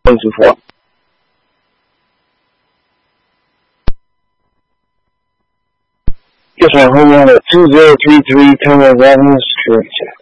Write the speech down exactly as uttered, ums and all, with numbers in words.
师傅。就是后面的 two zero three three turn around street。